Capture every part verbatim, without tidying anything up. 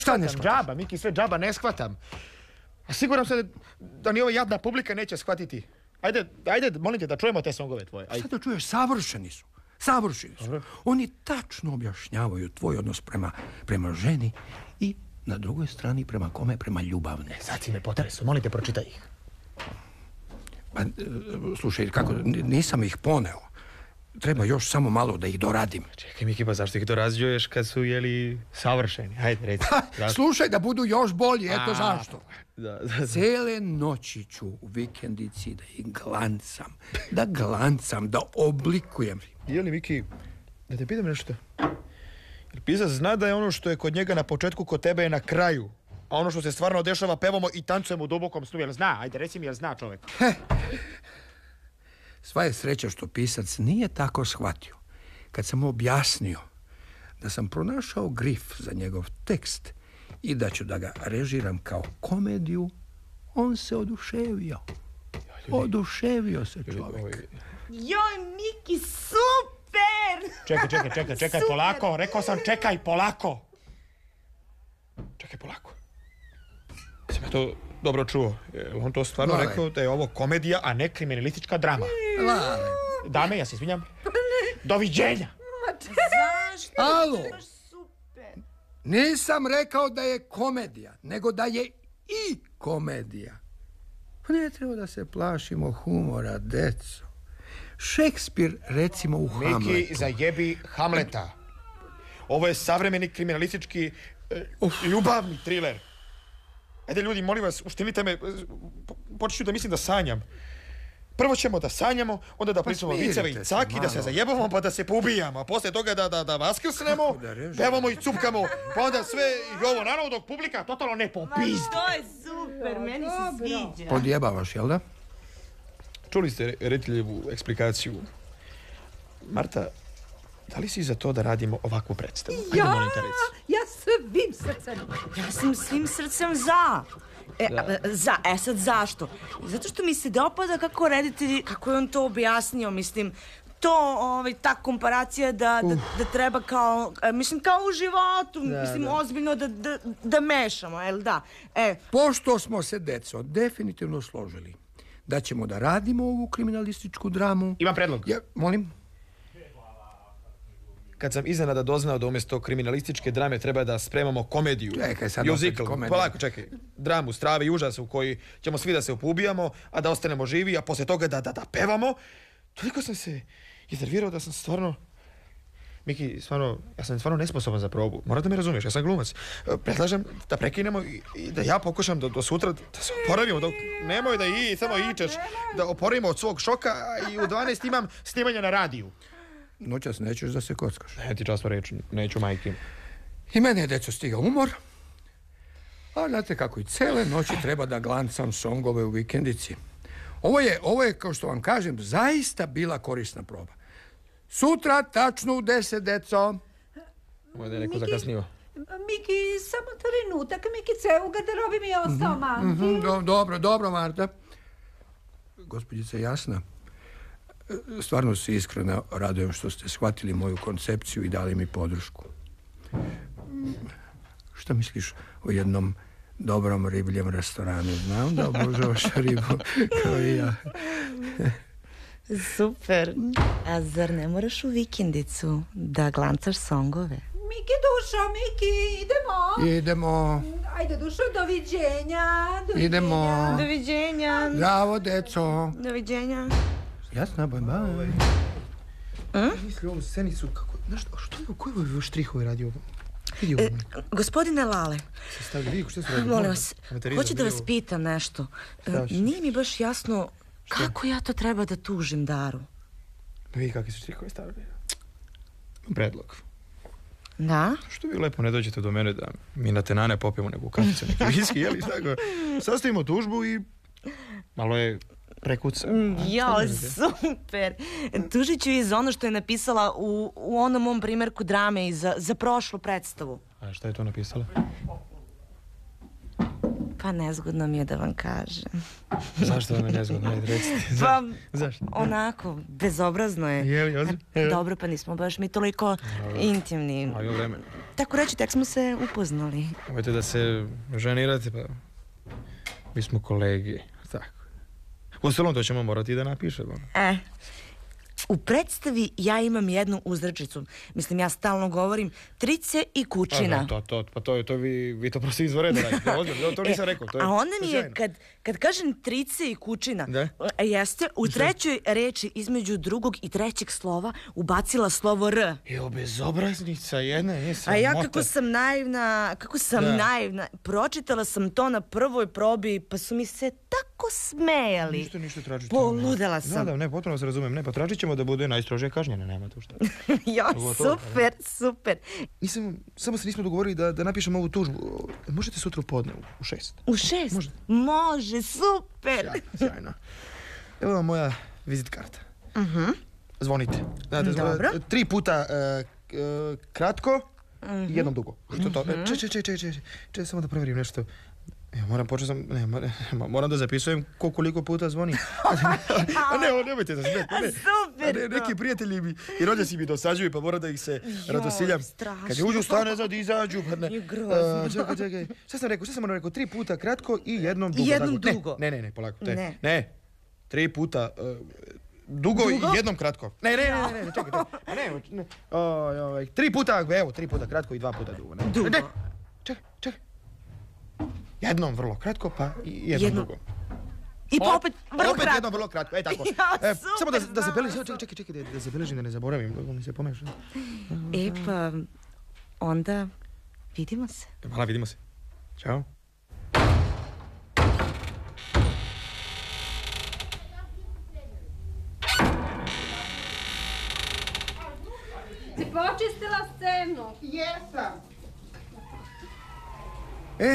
Šta ne shvataš? Džaba, Miki, sve džaba, ne shvatam. A siguran sam da, da ni ova jadna publika neće shvatiti. Ajde, ajde, molim te da čujemo te songove tvoje. Ajde. Šta da čuješ? Savršeni su. Savršeni su. Dobro. Oni tačno objašnjavaju tvoj odnos prema, prema ženi i na drugoj strani prema kome? Prema ljubavne. Sad si me potresu, molim te, pročitaj ih. Pa, slušaj, kako, nisam ih poneo. Treba još samo malo da ih doradim. Čekaj, Miki, pa zašto ih dorađuješ kad su, jeli, savršeni? Hajde, reci. Pa, slušaj, da budu još bolji, eto A, zašto. Da, da, da. Cijele noći ću u vikendici da ih glancam, da glancam, da oblikujem. Jeli, Miki, da te pitam nešto? Jer pisac zna da je ono što je kod njega na početku, kod tebe je na kraju. A ono što se stvarno dešava, pevamo i tancujemo u dubokom snu. Jel zna? Ajde, reci mi, jel zna čovjek? Heh. Sva je sreća što pisac nije tako shvatio. Kad sam mu objasnio da sam pronašao grif za njegov tekst i da ću da ga režiram kao komediju, on se oduševio. Oduševio se čovjek. Joj, Miki, super! Čekaj, čekaj, čekaj, čekaj, Super. polako. Rekao sam, čekaj, polako. Čekaj, polako. Sam ja to dobro čuo. Je on to stvarno Lale. rekao da je ovo komedija, a ne kriminalistička drama. Lale. Dame, ja se izvinjam. Doviđenja. Zašto? Alo. Baš super. Nisam rekao da je komedija, nego da je i komedija. Pa ne treba da se plašimo humora, deco. Šekspir, recimo, u Miki, Hamletu. zajebi Hamleta. Ovo je savremeni kriminalistički e, ljubavni triler. Ajde, ljudi, molim vas, uštinite me. Po- Počet ću da mislim da sanjam. Prvo ćemo da sanjamo, onda da pričamo smirite viceve i se caki, da se malo. zajebamo, pa da se poubijamo. A poslije toga da, da, da vaskrsnemo, Kako da režemo? pevamo i cupkamo, pa onda sve i ovo, naravno, dok publika totalno ne Ma popizdi. to je super, meni se sviđa. Podjebavaš, jel da? Čuli ste rediteljevu eksplikaciju. Marta, da li si za to da radimo ovakvu predstavu? Ajde, Ja, molim te, reci. ja svim srcem. Ja sam svim srcem za. E, a, za, e sad zašto? Zato što mi se dopada kako reditelji, kako je on to objasnio, mislim, to, ovaj, ta komparacija da, da, da treba kao, e, mislim, kao u životu, mislim, ozbiljno da, da, da mešamo, jel da? E, Pošto smo se, deco, definitivno složili da ćemo da radimo ovu kriminalističku dramu... Imam predlog. Ja, molim? Kad sam iznenada doznao da umjesto kriminalističke drame treba da spremamo komediju. Čekaj, sad musical, opet komediju. polako, čekaj. Dramu, strave i užas u koji ćemo svi da se upubijamo, a da ostanemo živi, a poslije toga da, da, da pevamo. Toliko sam se iznervirao da sam stvarno... Miki, stvarno, ja sam stvarno nesposoban za probu. Moraš da me razumiješ, ja sam glumac. E, Predlažem da prekinemo i, i da ja pokušam do, do sutra da se oporavimo. Dok, nemoj da i samo ičeš, da oporavimo od svog šoka, a i u dvanaest imam snimanje na radiju. Noćas nećeš da se kockaš. Ne ti časno reći, neću majke. I meni je, deco, stigao umor. A znate kako, i cele noći treba da glancam songove u vikendici. Ovo je, ovo je, kao što vam kažem, zaista bila korisna proba. Sutra, tačno u deset, deco. Ovo je da je neko Miki. zakasnio. Miki, samo trenutak, Mikice, u garderobi mi je ostao mantil. Mhm, do- dobro, dobro, Marta. Gospođice Jasna, stvarno se iskreno radujem što ste shvatili moju koncepciju i dali mi podršku. Šta misliš o jednom dobrom ribljem restoranu? Znam da obožavaš ribu kao i ja. super. A zar ne moraš u vikendicu da glancaš songove? Miki, dušo, Miki, idemo. Idemo, Ajde, dušo, doviđenja. doviđenja. idemo. Doviđenja. Bravo, deco. Doviđenja. Jasna, bye bye. Misli ovu scenicu, kako, znaš, a što je, koji je ovo štrihovi radio ovo? Vidi ovo, E, gospodine Lale, se stavlja, vidi što se radi. molim vas, Amaterizam, hoću da vidi vas ovo. pitam nešto. E, Šta hoćeš? Nije mi baš jasno kako ja to treba da tužim Daru. Pa vidi kakvi su štrihovi stavljeni. Imam predlog. Da? Što vi lepo ne dođete do mene da mi na tenane popijemo neku kaficu, neki viski, jeli, tako. Sastavimo tužbu i malo je prekuca. Jo, super. Tužit ću i za ono što je napisala u, u onom mom primjerku drame i za, za prošlu predstavu. A šta je to napisala? Pa nezgodno mi je da vam kažem. Zašto vam je nezgodno? Ajde, recite. Pa, Zašto? onako, bezobrazno je. Je li, ozbiljno? Dobro, pa nismo baš mi toliko intimni. A ima vremena. tako reći, tek smo se upoznali. Nemojte da se ženirate, pa mi smo kolegi, tako. Uostalom, to ćemo morati da napišemo. E, u predstavi ja imam jednu uzrečicu. Mislim, ja stalno govorim trice i kućina. A, to, to, pa to, to vi, vi to prosto izvorede radite. Ozbiljno, to nisam E, rekao. To je, a onda to mi je je, sjajno. kad, kad kažem trice i kućina, Da. e, jeste u trećoj reči između drugog i trećeg slova ubacila slovo R. Jo, bezobraznica jedna, je A sramota. ja kako sam naivna, kako sam Da. naivna. Pročitala sam to na prvoj probi, pa su mi se tako smejali. Ništa, ništa tražite. Poludela sam. Da, da, ne, potpuno se razumem. Ne, pa tražit ćemo da bude najstrožije kažnjene, nema tu šta. Jo, Gotovo, super, super. Nisam, samo se nismo dogovorili da, da napišemo ovu tužbu. Možete sutra u podne, u šest. U šest? Može. Može, super. Sjajno, sjajno. Evo vam moja vizit karta. Zvonite. Znate, zvo- Dobro. tri puta e, k- e, kratko i jednom dugo. Što to? E, Če, če, če, če, če, če, samo da provjerim nešto. Ja, moram početi sam, ne, moram, moram da zapisujem ko koliko puta zvoni. A ne, o, nemojte da smijete, ne. Super, A ne, neki prijatelji mi i rođaci mi dosađuju, pa moram da ih se radosiljam. strašno. Kad je uđu stane za izađu, pa ne. Je grozno. A, čekaj, čekaj. Šta sam rekao? Šta sam rekao? Tri puta kratko i jednom dugo. jednom tako. dugo. Ne, ne, ne, polako. Ne. Ne. ne. Tri puta e, dugo, Dugo? i jednom kratko. Ne, ne, ne, ne, ne, čekaj, čekaj. A ne, ne. Oj, oj, tri puta, evo, tri puta kratko i dva puta dugo. Ne, Dugo. Ne, čekaj, čekaj. Jednom vrlo kratko, pa i jednom Jednom dugo. I pa opet vrlo Opet kratko. jednom vrlo kratko, e tako. Ja, E, samo da, super, da znala zabeležim, čekaj, čekaj, čekaj, da, da zabeležim, da ne zaboravim, da mi se pomeša. E pa, onda vidimo se. Hvala, vidimo se. Ćao. Si počistila scenu? Jesam. E,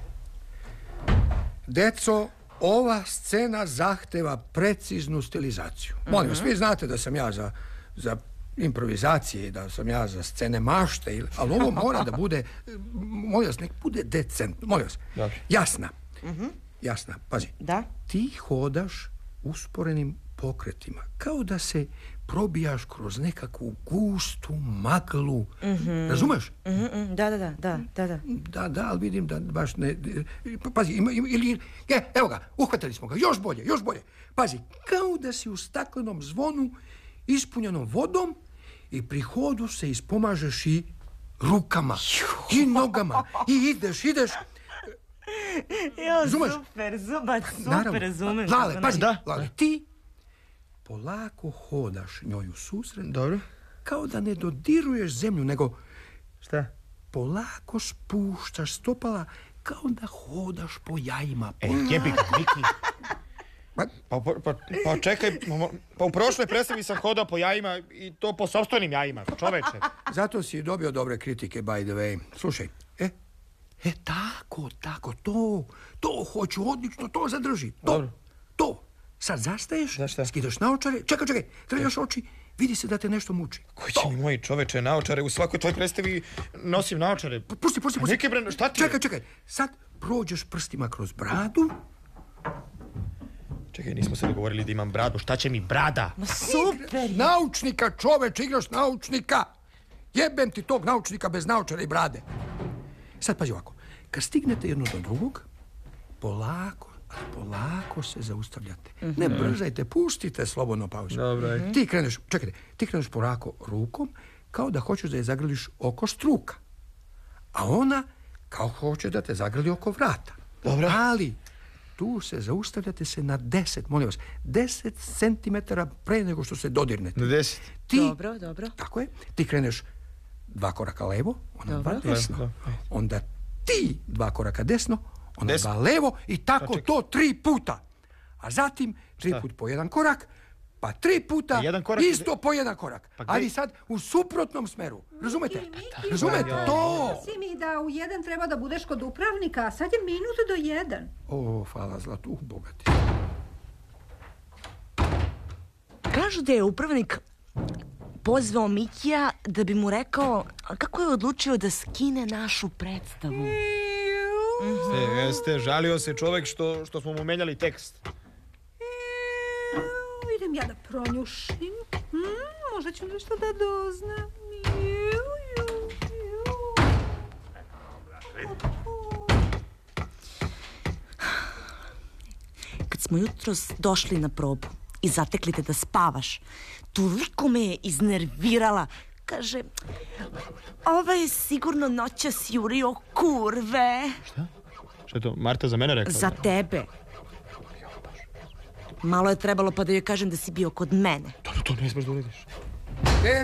deco, ova scena zahteva preciznu stilizaciju. Molim vas, vi znate da sam ja za, za improvizacije i da sam ja za scene mašte, ili- ali ovo mora da bude, molim vas, nek bude decentno, molim vas, Dobro. jasna. Jasna, pazi. Da? Ti hodaš usporenim pokretima, kao da se probijaš kroz nekakvu gustu maglu. Razumeš? Mhm, mhm, Da, da, da, da, da, da. Da, da, ali vidim da baš ne... Pa, pazi, ima, ima, ili... Je, evo ga, uhvatili smo ga, još bolje, još bolje. Pazi, kao da si u staklenom zvonu ispunjenom vodom i pri hodu se ispomažeš i rukama, i nogama, i ideš, ideš... Jo, Razumeš? super, zubac, super, Naravno. razumem. Lale, kako pazi, ne. Lale, ti polako hodaš njoj u susret, Dobro. kao da ne dodiruješ zemlju, nego Šta? polako spuštaš stopala kao da hodaš po jajima. E, jebi ga, Miki. Pa, Pa, pa, pa, pa čekaj, pa u prošloj predstavi sam hodao po jajima i to po sopstvenim jajima, čoveče. zato si dobio dobre kritike, by the way. Slušaj, e, e, tako, tako, to, to hoću odlično, to zadrži, to, Dobro. to. Sad zastaješ, Za šta? skidaš naočare, čekaj, čekaj, trljaš oči, vidi se da te nešto muči. Koji će mi moji čoveče naočare, u svakoj tvoj predstavi nosim naočare. Pusti, pusti, pusti. Neke bre, šta ti je? Čekaj, čekaj, sad prođeš prstima kroz bradu. Čekaj, nismo se dogovorili da imam bradu, šta će mi brada? Ma super. Naučnika, čoveče, igraš naučnika. Jebem ti tog naučnika bez naočara i brade. Sad pazi ovako, kad stignete jedno do drugog, polako, ali polako se zaustavljate. Ne brzajte, pustite slobodno pauzu. Dobro, aj. Ti kreneš, čekajte, ti kreneš polako rukom, kao da hoćeš da je zagrliš oko struka. A ona kao hoće da te zagrli oko vrata. Dobro. Ali tu se zaustavljate se na deset, molim vas, deset centimetara pre nego što se dodirnete. Na deset. Ti, Dobro, dobro. tako je, ti kreneš dva koraka levo, ona dva Dobro. desno. Levo, da. Onda ti dva koraka desno, ona Desno. dva levo i tako Pa čekaj. to tri puta. A zatim tri Šta? put po jedan korak, pa tri puta A jedan korak isto po jedan korak. Pa gde- Ali sad u suprotnom smeru. Razumete? Miki, Razumete? Pa, To! Si mi da u jedan treba da budeš kod upravnika, a sad je minut do jedan. O, hvala zlatu, uh, bogati. Kažu da je upravnik pozvao Mikija da bi mu rekao kako je odlučio da skine našu predstavu. E, jeste, žalio se čovek što, što smo mu menjali tekst. Idem ja da pronjušim. Hmm, možda ću nešto da doznam. Ju, ju, ju. Kad smo jutros došli na probu i zatekli te da spavaš, toliko me je iznervirala. Kaže, ovaj je sigurno noćas jurio kurve. Šta? Šta je to, Marta za mene rekla? Za tebe. Malo je trebalo pa da joj kažem da si bio kod mene. To, to ne smeš da uradiš.